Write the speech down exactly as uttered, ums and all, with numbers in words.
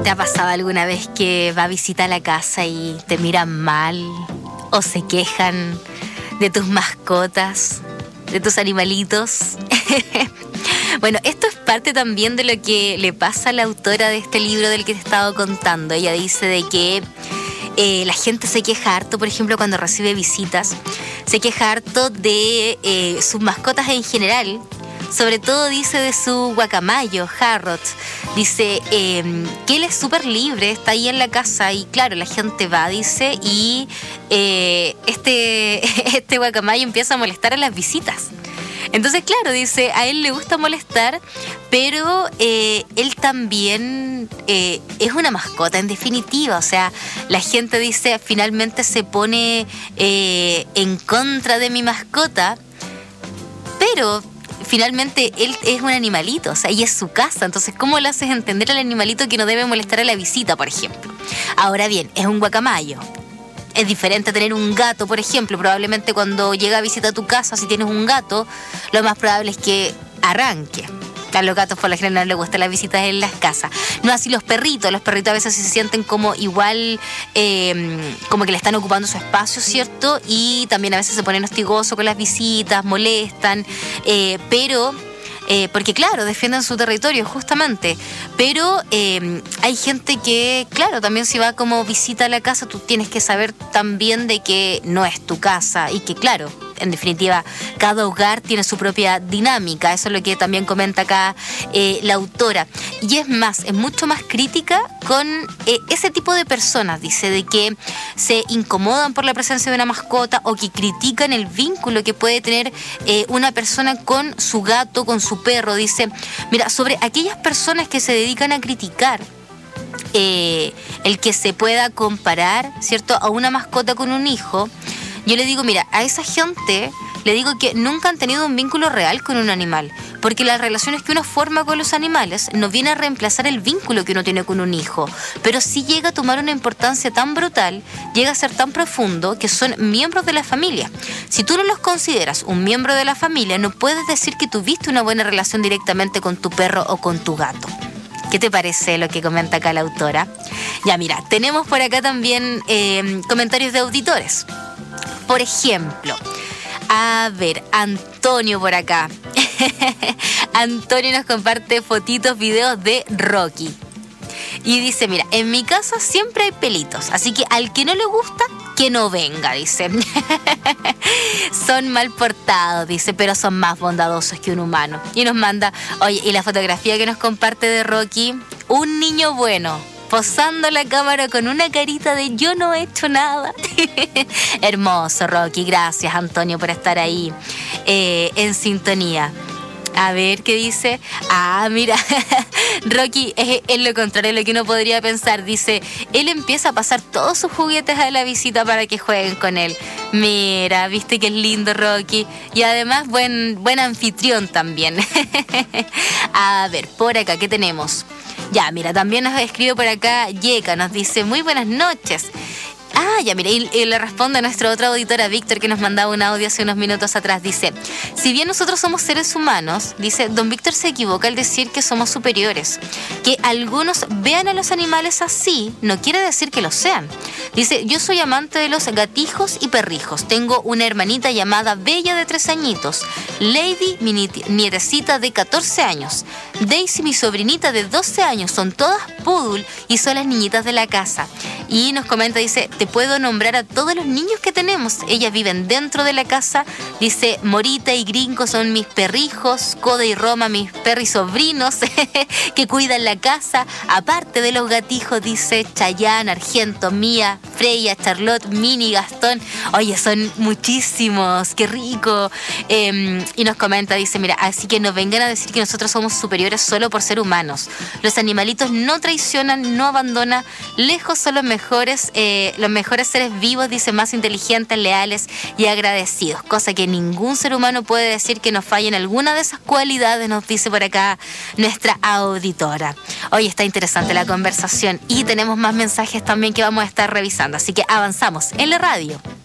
¿Te ha pasado alguna vez que va a visitar la casa y te miran mal o se quejan de tus mascotas, de tus animalitos? Bueno, esto es parte también de lo que le pasa a la autora de este libro del que te he estado contando. Ella dice de que eh, la gente se queja harto, por ejemplo, cuando recibe visitas, se queja harto de eh, sus mascotas en general. Sobre todo dice de su guacamayo, Harrod. Dice eh, que él es súper libre, está ahí en la casa y claro, la gente va, dice, y eh, este, este guacamayo empieza a molestar a las visitas. Entonces, claro, dice, a él le gusta molestar, pero eh, él también eh, es una mascota en definitiva. O sea, la gente dice, finalmente se pone eh, en contra de mi mascota, pero finalmente él es un animalito, o sea, y es su casa. Entonces, ¿cómo le haces entender al animalito que no debe molestar a la visita, por ejemplo? Ahora bien, es un guacamayo. Es diferente a tener un gato, por ejemplo. Probablemente cuando llega a visitar tu casa, si tienes un gato, lo más probable es que arranque. A los gatos por lo general no les gustan las visitas en las casas. No así los perritos. Los perritos a veces se sienten como igual, eh, como que le están ocupando su espacio, ¿cierto? Y también a veces se ponen hostigosos con las visitas, molestan, eh, pero... Eh, porque claro, defienden su territorio justamente, pero eh, hay gente que, claro, también si va como visita a la casa, tú tienes que saber también de que no es tu casa y que claro, en definitiva, cada hogar tiene su propia dinámica. Eso es lo que también comenta acá eh, la autora. Y es más, es mucho más crítica con eh, ese tipo de personas, dice, de que se incomodan por la presencia de una mascota o que critican el vínculo que puede tener eh, una persona con su gato, con su perro. Dice, mira, sobre aquellas personas que se dedican a criticar eh, el que se pueda comparar, ¿cierto?, a una mascota con un hijo, yo le digo, mira, a esa gente le digo que nunca han tenido un vínculo real con un animal, porque las relaciones que uno forma con los animales no viene a reemplazar el vínculo que uno tiene con un hijo, pero sí llega a tomar una importancia tan brutal, llega a ser tan profundo que son miembros de la familia. Si tú no los consideras un miembro de la familia, no puedes decir que tuviste una buena relación directamente con tu perro o con tu gato. ¿Qué te parece lo que comenta acá la autora? Ya, mira, tenemos por acá también eh, comentarios de auditores. Por ejemplo, a ver, Antonio por acá. Antonio nos comparte fotitos, videos de Rocky. Y dice, mira, en mi casa siempre hay pelitos, así que al que no le gusta, que no venga, dice. Son mal portados, dice, pero son más bondadosos que un humano. Y nos manda, oye, y la fotografía que nos comparte de Rocky, un niño bueno, posando la cámara con una carita de yo no he hecho nada. Hermoso, Rocky. Gracias, Antonio, por estar ahí eh, en sintonía. A ver, ¿qué dice? Ah, mira, Rocky es, es lo contrario de lo que uno podría pensar. Dice, él empieza a pasar todos sus juguetes a la visita para que jueguen con él. Mira, viste que es lindo, Rocky. Y además, buen, buen anfitrión también. A ver, por acá, ¿qué tenemos? Ya, mira, también nos escribe por acá Yeka, nos dice, muy buenas noches. Ah, ya, mira, y, y le responde a nuestra otra auditora, Víctor, que nos mandaba un audio hace unos minutos atrás. Dice, si bien nosotros somos seres humanos, dice, don Víctor se equivoca al decir que somos superiores. Que algunos vean a los animales así, no quiere decir que lo sean. Dice, yo soy amante de los gatijos y perrijos. Tengo una hermanita llamada Bella de tres añitos, Lady, mi nietecita de catorce años, Daisy, mi sobrinita de doce años, son todas poodle y son las niñitas de la casa. Y nos comenta, dice, te puedo nombrar a todos los niños que tenemos. Ellas viven dentro de la casa. Dice, Morita y Gringo son mis perrijos, Coda y Roma mis perris sobrinos que cuidan la casa. Aparte de los gatijos, dice, Chayanne, Argento, Mía, Freya, Charlotte, Mini, Gastón. Oye, son muchísimos, qué rico. Eh, y nos comenta, dice, mira, así que no vengan a decir que nosotros somos superiores solo por ser humanos. Los animalitos no traicionan, no abandonan, lejos son los mejores, eh, los mejores seres vivos, dice, más inteligentes, leales y agradecidos, cosa que ningún ser humano puede decir que nos falle en alguna de esas cualidades, nos dice por acá nuestra auditora. Hoy está interesante la conversación y tenemos más mensajes también que vamos a estar revisando, así que avanzamos en la radio.